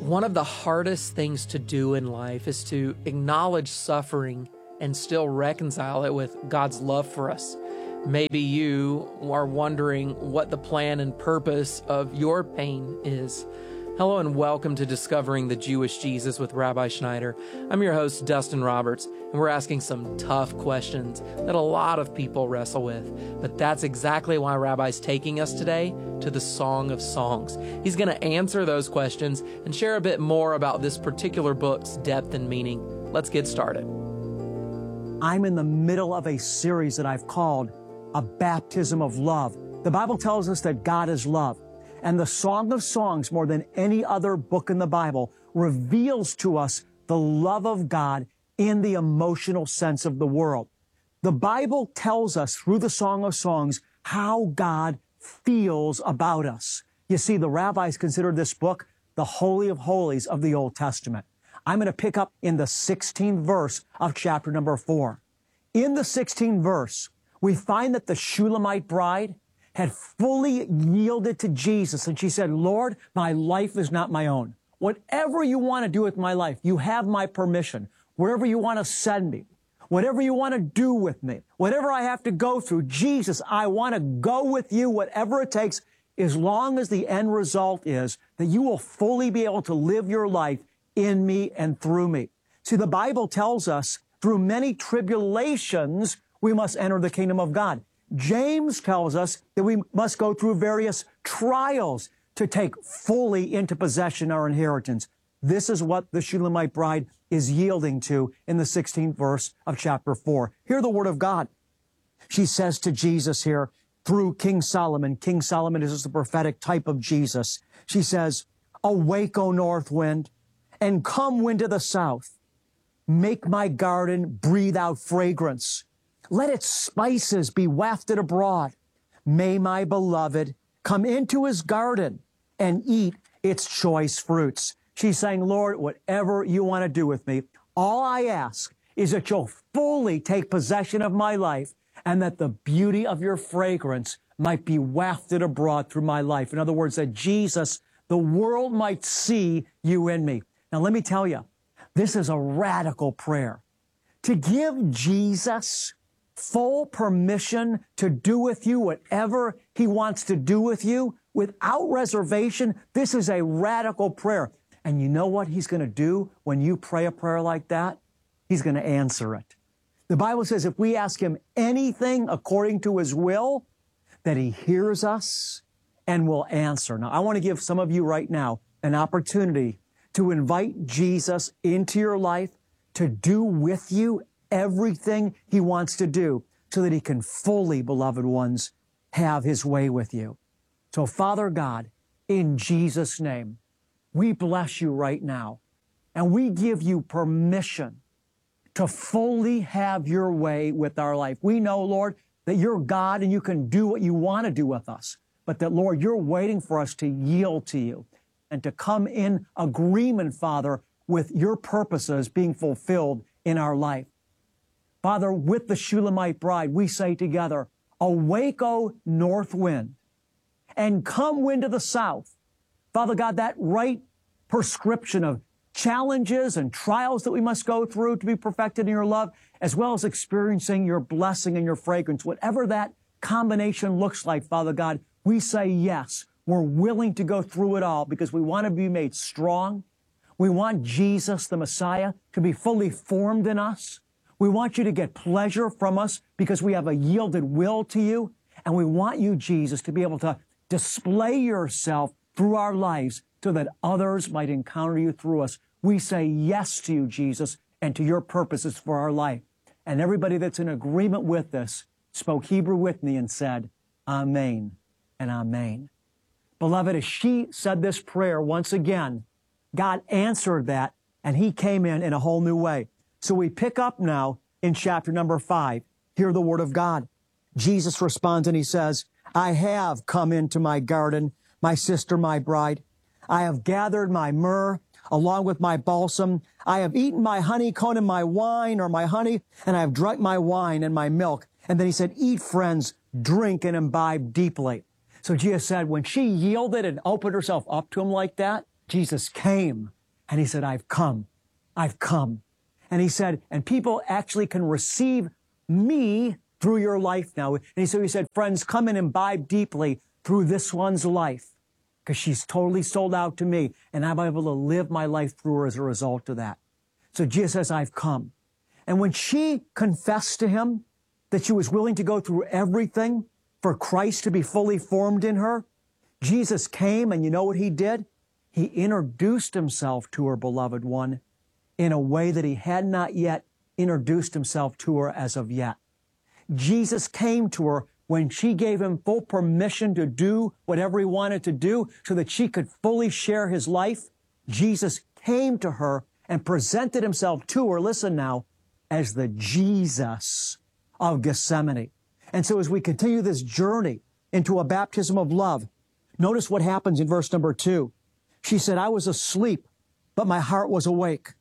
One of the hardest things to do in life is to acknowledge suffering and still reconcile it with God's love for us. Maybe you are wondering what the plan and purpose of your pain is. Hello and welcome to Discovering the Jewish Jesus with Rabbi Schneider. I'm your host, Dustin Roberts, and we're asking some tough questions that a lot of people wrestle with. But that's exactly why Rabbi's taking us today to the Song of Songs. He's going to answer those questions and share a bit more about this particular book's depth and meaning. Let's get started. I'm in the middle of a series that I've called A Baptism of Love. The Bible tells us that God is love. And the Song of Songs, more than any other book in the Bible, reveals to us the love of God in the emotional sense of the world. The Bible tells us through the Song of Songs how God feels about us. You see, the rabbis consider this book the Holy of Holies of the Old Testament. I'm going to pick up in the 16th verse of chapter number 4. In the 16th verse, we find that the Shulamite bride had fully yielded to Jesus. And she said, Lord, my life is not my own. Whatever you want to do with my life, you have my permission. Wherever you want to send me, whatever you want to do with me, whatever I have to go through, Jesus, I want to go with you, whatever it takes, as long as the end result is that you will fully be able to live your life in me and through me. See, the Bible tells us through many tribulations, we must enter the kingdom of God. James tells us that we must go through various trials to take fully into possession our inheritance. This is what the Shulamite bride is yielding to in the 16th verse of chapter 4. Hear the word of God. She says to Jesus here through King Solomon. King Solomon is the prophetic type of Jesus. She says, awake, O north wind, and come wind of the south. Make my garden breathe out fragrance. Let its spices be wafted abroad. May my beloved come into his garden and eat its choice fruits. She's saying, Lord, whatever you want to do with me, all I ask is that you'll fully take possession of my life and that the beauty of your fragrance might be wafted abroad through my life. In other words, that Jesus, the world might see you in me. Now, let me tell you, this is a radical prayer. To give Jesus full permission to do with you whatever he wants to do with you without reservation, this is a radical prayer. And you know what he's going to do when you pray a prayer like that? He's going to answer it. The Bible says if we ask him anything according to his will, that he hears us and will answer. Now, I want to give some of you right now an opportunity to invite Jesus into your life to do with you everything he wants to do so that he can fully, beloved ones, have his way with you. So, Father God, in Jesus' name, we bless you right now, and we give you permission to fully have your way with our life. We know, Lord, that you're God and you can do what you want to do with us, but that, Lord, you're waiting for us to yield to you and to come in agreement, Father, with your purposes being fulfilled in our life. Father, with the Shulamite bride, we say together, awake, O north wind, and come wind of the south. Father God, that right prescription of challenges and trials that we must go through to be perfected in your love, as well as experiencing your blessing and your fragrance, whatever that combination looks like, Father God, we say yes. We're willing to go through it all because we want to be made strong. We want Jesus, the Messiah, to be fully formed in us. We want you to get pleasure from us because we have a yielded will to you. And we want you, Jesus, to be able to display yourself through our lives so that others might encounter you through us. We say yes to you, Jesus, and to your purposes for our life. And everybody that's in agreement with this spoke Hebrew with me and said, Amen and Amen. Beloved, as she said this prayer once again, God answered that, and he came in a whole new way. So we pick up now in chapter number 5. Hear the word of God. Jesus responds and he says, I have come into my garden, my sister, my bride. I have gathered my myrrh along with my balsam. I have eaten my honeycomb and my wine, or my honey, and I have drunk my wine and my milk. And then he said, eat, friends, drink and imbibe deeply. So Jesus said, when she yielded and opened herself up to him like that, Jesus came and he said, I've come. I've come. And he said, and people actually can receive me through your life now. And so he said, friends, come and imbibe deeply through this one's life, because she's totally sold out to me, and I'm able to live my life through her as a result of that. So Jesus says, I've come. And when she confessed to him that she was willing to go through everything for Christ to be fully formed in her, Jesus came, and you know what he did? He introduced himself to her, beloved one, in a way that he had not yet introduced himself to her as of yet. Jesus came to her when she gave him full permission to do whatever he wanted to do so that she could fully share his life. Jesus came to her and presented himself to her, listen now, as the Jesus of Gethsemane. And so as we continue this journey into a baptism of love, notice what happens in verse number 2. She said, I was asleep, but my heart was awake.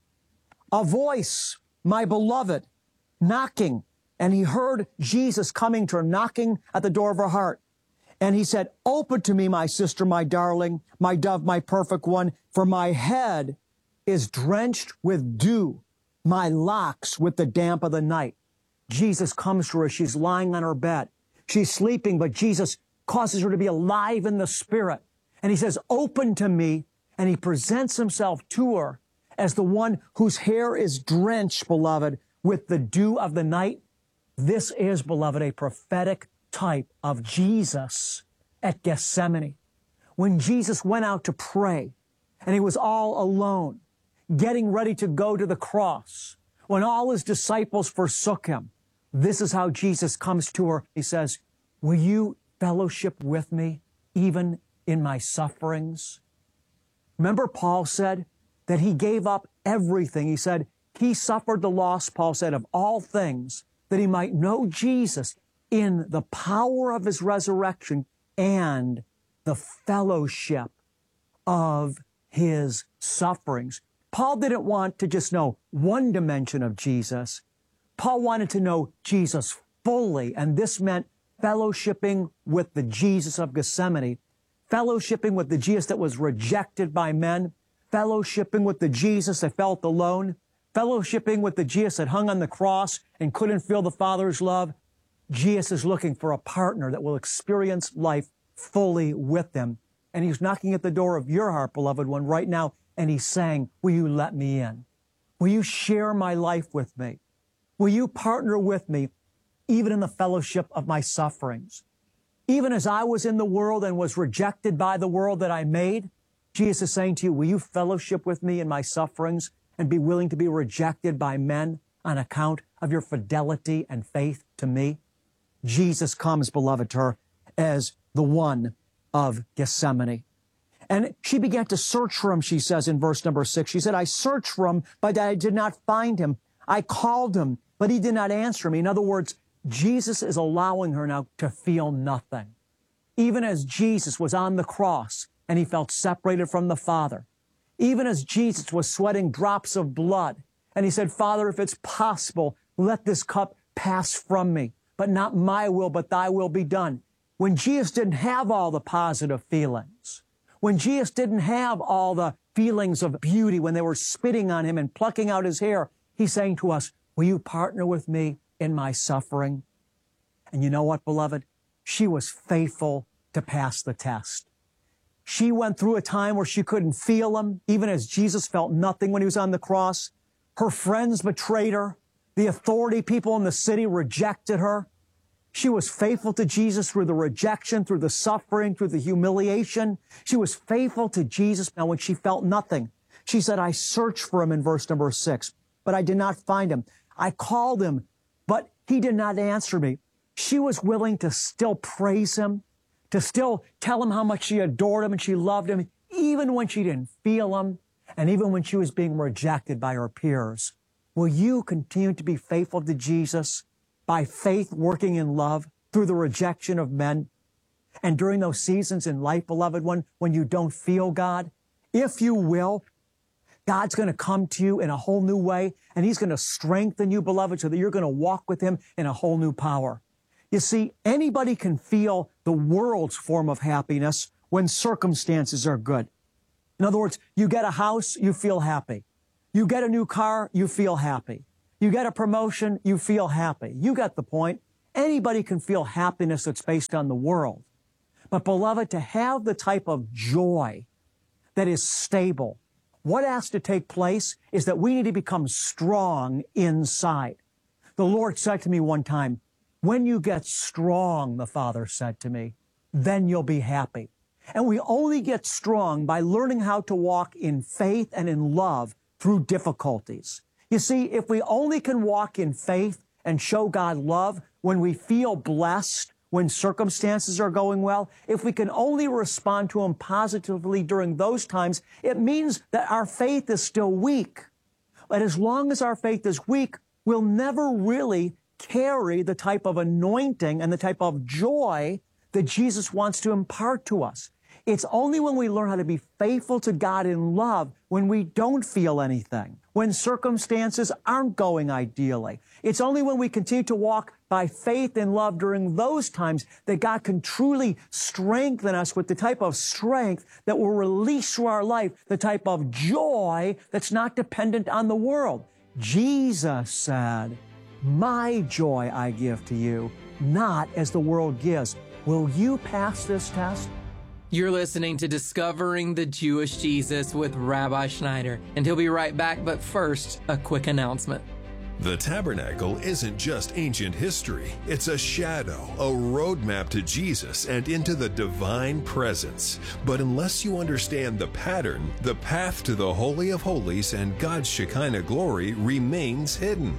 A voice, my beloved, knocking. And he heard Jesus coming to her, knocking at the door of her heart. And he said, open to me, my sister, my darling, my dove, my perfect one, for my head is drenched with dew, my locks with the damp of the night. Jesus comes to her. She's lying on her bed. She's sleeping, but Jesus causes her to be alive in the Spirit. And he says, open to me. And he presents himself to her as the one whose hair is drenched, beloved, with the dew of the night. This is, beloved, a prophetic type of Jesus at Gethsemane. When Jesus went out to pray and he was all alone, getting ready to go to the cross, when all his disciples forsook him, this is how Jesus comes to her. He says, will you fellowship with me even in my sufferings? Remember, Paul said that he gave up everything. He said he suffered the loss, Paul said, of all things, that he might know Jesus in the power of his resurrection and the fellowship of his sufferings. Paul didn't want to just know one dimension of Jesus. Paul wanted to know Jesus fully, and this meant fellowshipping with the Jesus of Gethsemane, fellowshipping with the Jesus that was rejected by men, fellowshipping with the Jesus that felt alone, fellowshipping with the Jesus that hung on the cross and couldn't feel the Father's love. Jesus is looking for a partner that will experience life fully with him. And he's knocking at the door of your heart, beloved one, right now. And he's saying, will you let me in? Will you share my life with me? Will you partner with me even in the fellowship of my sufferings? Even as I was in the world and was rejected by the world that I made, Jesus is saying to you, will you fellowship with me in my sufferings and be willing to be rejected by men on account of your fidelity and faith to me? Jesus comes, beloved, to her as the one of Gethsemane. And she began to search for him, she says in verse number 6. She said, I searched for him, but I did not find him. I called him, but he did not answer me. In other words, Jesus is allowing her now to feel nothing. Even as Jesus was on the cross and he felt separated from the Father, even as Jesus was sweating drops of blood, and he said, Father, if it's possible, let this cup pass from me, but not my will, but thy will be done. When Jesus didn't have all the positive feelings, when Jesus didn't have all the feelings of beauty when they were spitting on him and plucking out his hair, he's saying to us, will you partner with me in my suffering? And you know what, beloved? She was faithful to pass the test. She went through a time where she couldn't feel him, even as Jesus felt nothing when he was on the cross. Her friends betrayed her. The authority people in the city rejected her. She was faithful to Jesus through the rejection, through the suffering, through the humiliation. She was faithful to Jesus. Now, when she felt nothing, she said, I searched for him in verse number 6, but I did not find him. I called him, but he did not answer me. She was willing to still praise him, to still tell him how much she adored him and she loved him, even when she didn't feel him and even when she was being rejected by her peers. Will you continue to be faithful to Jesus by faith working in love through the rejection of men? And during those seasons in life, beloved one, when you don't feel God, if you will, God's going to come to you in a whole new way, and he's going to strengthen you, beloved, so that you're going to walk with him in a whole new power. You see, anybody can feel the world's form of happiness when circumstances are good. In other words, you get a house, you feel happy. You get a new car, you feel happy. You get a promotion, you feel happy. You get the point. Anybody can feel happiness that's based on the world. But beloved, to have the type of joy that is stable, what has to take place is that we need to become strong inside. The Lord said to me one time, when you get strong, the Father said to me, then you'll be happy. And we only get strong by learning how to walk in faith and in love through difficulties. You see, if we only can walk in faith and show God love when we feel blessed, when circumstances are going well, if we can only respond to Him positively during those times, it means that our faith is still weak. But as long as our faith is weak, we'll never really carry the type of anointing and the type of joy that Jesus wants to impart to us. It's only when we learn how to be faithful to God in love when we don't feel anything, when circumstances aren't going ideally. It's only when we continue to walk by faith and love during those times that God can truly strengthen us with the type of strength that will release through our life, the type of joy that's not dependent on the world. Jesus said, "My joy I give to you, not as the world gives." Will you pass this test? You're listening to Discovering the Jewish Jesus with Rabbi Schneider, and he'll be right back, but first, a quick announcement. The tabernacle isn't just ancient history. It's a shadow, a roadmap to Jesus and into the divine presence. But unless you understand the pattern, the path to the Holy of Holies and God's Shekinah glory remains hidden.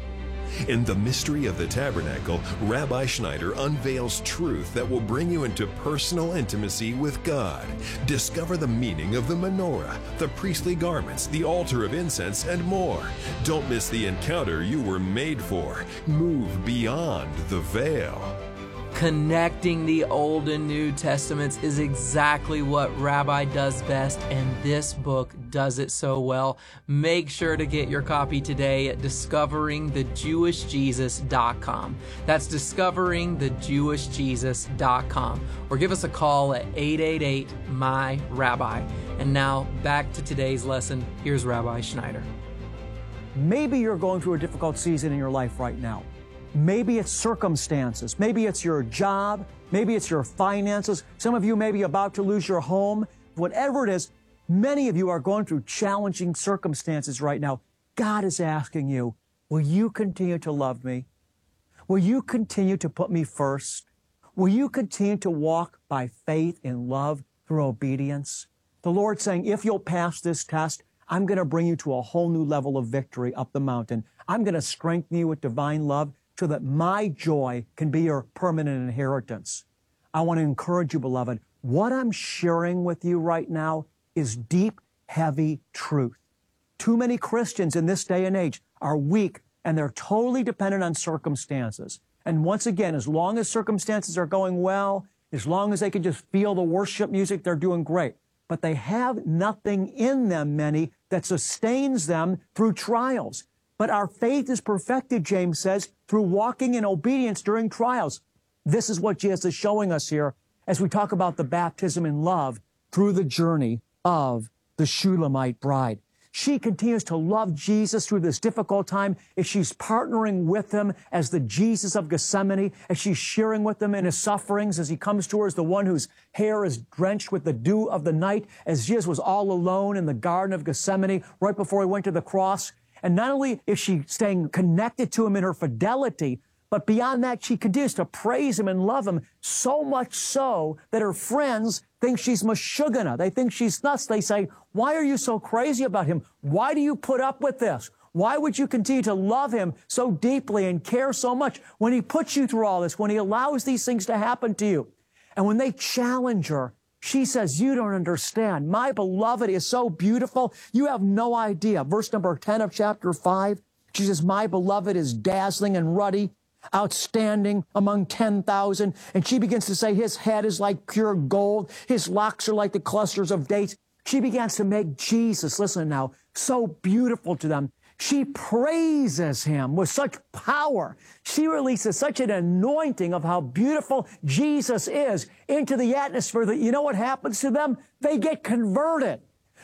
In the mystery of the tabernacle, Rabbi Schneider unveils truth that will bring you into personal intimacy with God. Discover the meaning of the menorah, the priestly garments, the altar of incense, and more. Don't miss the encounter you were made for. Move beyond the veil. Connecting the Old and New Testaments is exactly what Rabbi does best, and this book does it so well. Make sure to get your copy today at discoveringthejewishjesus.com. That's discoveringthejewishjesus.com. Or give us a call at 888-MY-RABBI. And now, back to today's lesson. Here's Rabbi Schneider. Maybe you're going through a difficult season in your life right now. Maybe it's circumstances. Maybe it's your job. Maybe it's your finances. Some of you may be about to lose your home. Whatever it is, many of you are going through challenging circumstances right now. God is asking you, will you continue to love me? Will you continue to put me first? Will you continue to walk by faith and love through obedience? The Lord's saying, if you'll pass this test, I'm going to bring you to a whole new level of victory up the mountain. I'm going to strengthen you with divine love, so that my joy can be your permanent inheritance. I want to encourage you, beloved, what I'm sharing with you right now is deep, heavy truth. Too many Christians in this day and age are weak, and they're totally dependent on circumstances. And once again, as long as circumstances are going well, as long as they can just feel the worship music, they're doing great. But they have nothing in them, many, that sustains them through trials. But our faith is perfected, James says, through walking in obedience during trials. This is what Jesus is showing us here as we talk about the baptism in love through the journey of the Shulamite bride. She continues to love Jesus through this difficult time as she's partnering with him as the Jesus of Gethsemane, as she's sharing with him in his sufferings, as he comes to her as the one whose hair is drenched with the dew of the night, as Jesus was all alone in the Garden of Gethsemane right before he went to the cross. And not only is she staying connected to him in her fidelity, but beyond that, she continues to praise him and love him, so much so that her friends think she's Meshuggah. They think she's nuts. They say, why are you so crazy about him? Why do you put up with this? Why would you continue to love him so deeply and care so much when he puts you through all this, when he allows these things to happen to you? And when they challenge her, she says, you don't understand. My beloved is so beautiful. You have no idea. Verse number 10 of chapter 5, she says, my beloved is dazzling and ruddy, outstanding among 10,000. And she begins to say, his head is like pure gold. His locks are like the clusters of dates. She begins to make Jesus, listen now, so beautiful to them. She praises him with such power. She releases such an anointing of how beautiful Jesus is into the atmosphere that you know what happens to them? They get converted.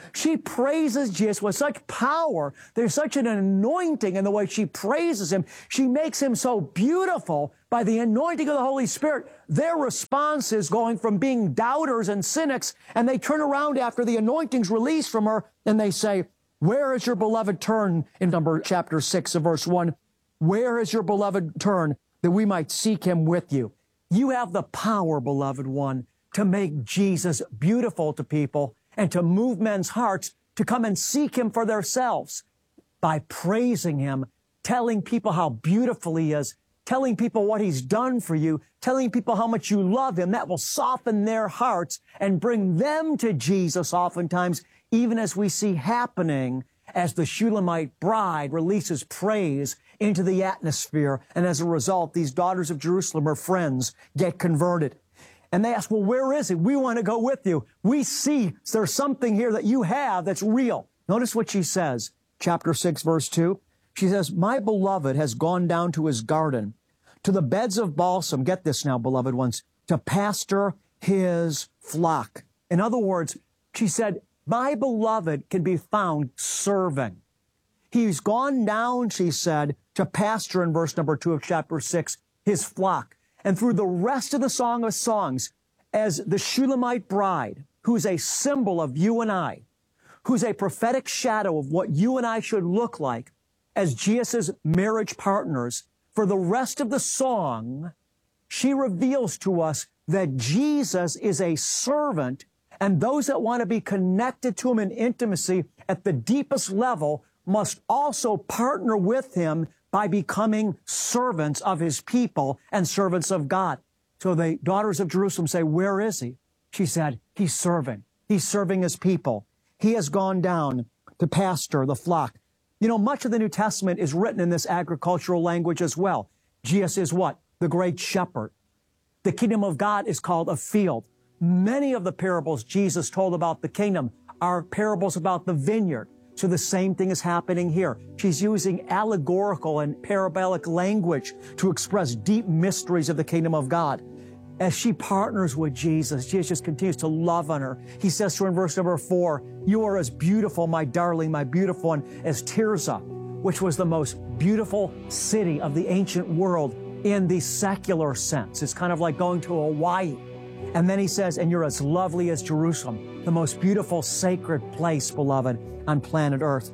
She praises Jesus with such power. There's such an anointing in the way she praises him. She makes him so beautiful by the anointing of the Holy Spirit. Their response is going from being doubters and cynics, and they turn around after the anointing's released from her, and they say, where is your beloved? Turn in chapter 6 of verse 1. Where is your beloved? Turn, that we might seek him with you. You have the power, beloved one, to make Jesus beautiful to people and to move men's hearts to come and seek him for themselves by praising him, telling people how beautiful he is, telling people what he's done for you, telling people how much you love him. That will soften their hearts and bring them to Jesus oftentimes, even as we see happening as the Shulamite bride releases praise into the atmosphere. And as a result, these daughters of Jerusalem, her friends, get converted. And they ask, well, where is he? We want to go with you. We see there's something here that you have that's real. Notice what she says, chapter 6, verse 2. She says, my beloved has gone down to his garden, to the beds of balsam, get this now, beloved ones, to pasture his flock. In other words, she said, my beloved can be found serving. He's gone down, she said, to pasture, in verse number 2 of chapter 6, his flock. And through the rest of the Song of Songs, as the Shulamite bride, who's a symbol of you and I, who's a prophetic shadow of what you and I should look like as Jesus' marriage partners, for the rest of the song, she reveals to us that Jesus is a servant, and those that want to be connected to him in intimacy at the deepest level must also partner with him by becoming servants of his people and servants of God. So the daughters of Jerusalem say, where is he? She said, he's serving. He's serving his people. He has gone down to pasture the flock. You know, much of the New Testament is written in this agricultural language as well. Jesus is what? The great shepherd. The kingdom of God is called a field. Many of the parables Jesus told about the kingdom are parables about the vineyard. So the same thing is happening here. She's using allegorical and parabolic language to express deep mysteries of the kingdom of God. As she partners with Jesus, Jesus continues to love on her. He says to her in verse number 4, you are as beautiful, my darling, my beautiful one, as Tirzah, which was the most beautiful city of the ancient world in the secular sense. It's kind of like going to Hawaii. And then he says, and you're as lovely as Jerusalem, the most beautiful sacred place, beloved, on planet Earth.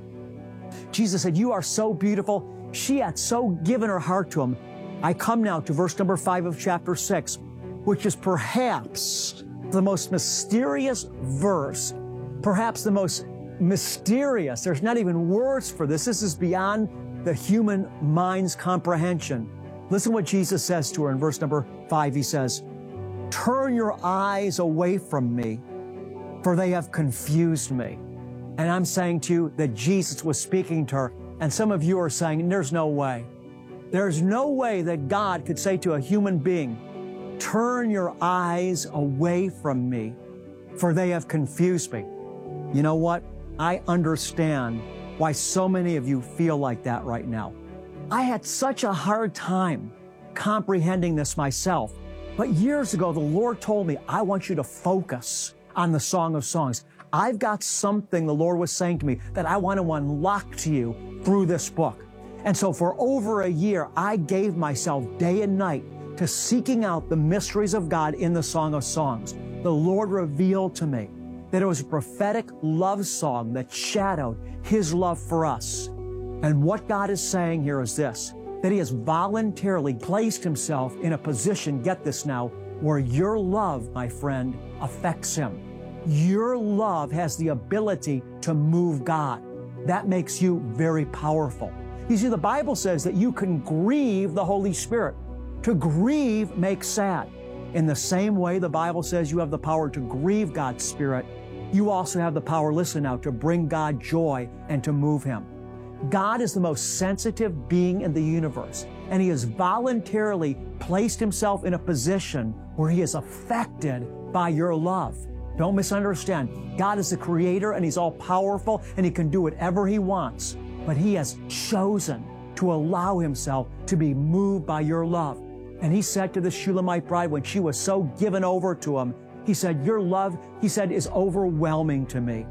Jesus said, you are so beautiful. She had so given her heart to him. I come now to verse number 5 of chapter 6, which is perhaps the most mysterious verse, perhaps the most mysterious. There's not even words for this. This is beyond the human mind's comprehension. Listen what Jesus says to her in verse number 5. He says, turn your eyes away from me, for they have confused me. And I'm saying to you that Jesus was speaking to her, and some of you are saying, there's no way. There's no way that God could say to a human being, turn your eyes away from me, for they have confused me. You know what? I understand why so many of you feel like that right now. I had such a hard time comprehending this myself. But years ago, the Lord told me, I want you to focus on the Song of Songs. I've got something the Lord was saying to me that I want to unlock to you through this book. And so for over a year, I gave myself day and night to seeking out the mysteries of God in the Song of Songs. The Lord revealed to me that it was a prophetic love song that shadowed his love for us. And what God is saying here is this, that he has voluntarily placed himself in a position, get this now, where your love, my friend, affects him. Your love has the ability to move God. That makes you very powerful. You see, the Bible says that you can grieve the Holy Spirit. To grieve makes sad. In the same way the Bible says you have the power to grieve God's Spirit, you also have the power, listen now, to bring God joy and to move him. God is the most sensitive being in the universe, and he has voluntarily placed himself in a position where he is affected by your love. Don't misunderstand. God is the creator, and he's all powerful, and he can do whatever he wants. But he has chosen to allow himself to be moved by your love. And he said to the Shulamite bride, when she was so given over to him, he said, your love, he said, is overwhelming to me.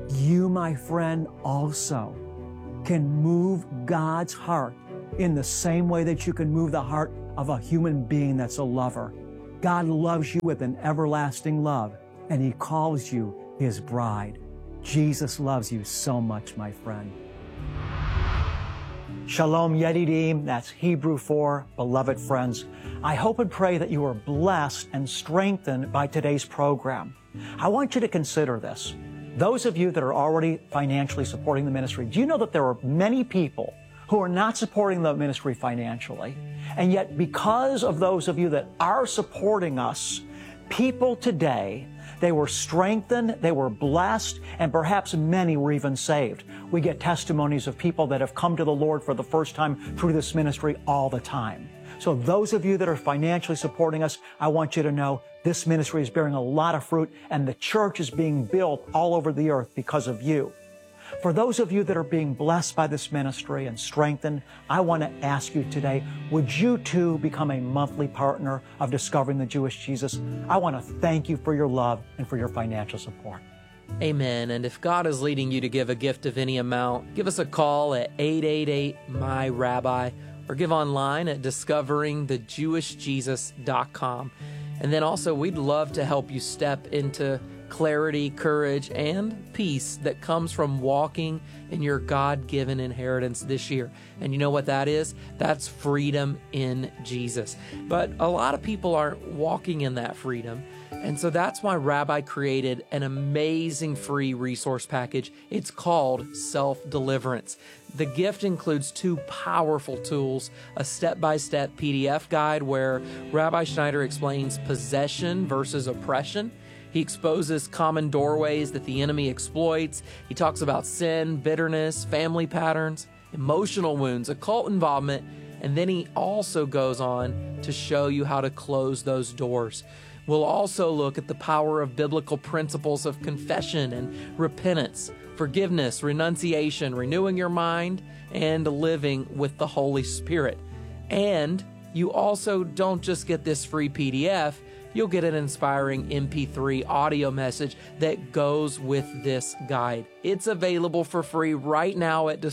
you, my friend, also can move God's heart in the same way that you can move the heart of a human being that's a lover. God loves you with an everlasting love, and He calls you His bride. Jesus loves you so much, my friend. Shalom Yedidim, that's Hebrew for beloved friends. I hope and pray that you are blessed and strengthened by today's program. I want you to consider this. Those of you that are already financially supporting the ministry, do you know that there are many people who are not supporting the ministry financially? And yet, because of those of you that are supporting us, people today, they were strengthened, they were blessed, and perhaps many were even saved. We get testimonies of people that have come to the Lord for the first time through this ministry all the time. So those of you that are financially supporting us, I want you to know this ministry is bearing a lot of fruit, and the church is being built all over the earth because of you. For those of you that are being blessed by this ministry and strengthened, I want to ask you today, would you too become a monthly partner of Discovering the Jewish Jesus? I want to thank you for your love and for your financial support. Amen. And if God is leading you to give a gift of any amount, give us a call at 888-MY-RABBI or give online at discoveringthejewishjesus.com. And then also, we'd love to help you step into clarity, courage, and peace that comes from walking in your God-given inheritance this year. And you know what that is? That's freedom in Jesus. But a lot of people aren't walking in that freedom. And so that's why Rabbi created an amazing free resource package. It's called Self-Deliverance. The gift includes 2 powerful tools, a step-by-step PDF guide where Rabbi Schneider explains possession versus oppression. He exposes common doorways that the enemy exploits. He talks about sin, bitterness, family patterns, emotional wounds, occult involvement, and then he also goes on to show you how to close those doors. We'll also look at the power of biblical principles of confession and repentance, forgiveness, renunciation, renewing your mind, and living with the Holy Spirit. And you also don't just get this free PDF, you'll get an inspiring MP3 audio message that goes with this guide. It's available for free right now at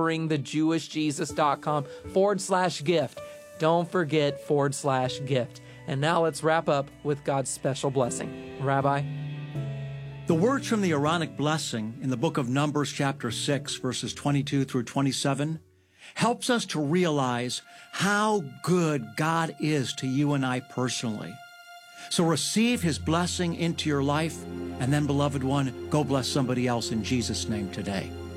discoveringthejewishjesus.com/gift. Don't forget /gift. And now let's wrap up with God's special blessing. Rabbi? The words from the Aaronic blessing in the book of Numbers chapter 6, verses 22 through 27, helps us to realize how good God is to you and I personally. So receive His blessing into your life, and then, beloved one, go bless somebody else in Jesus' name today.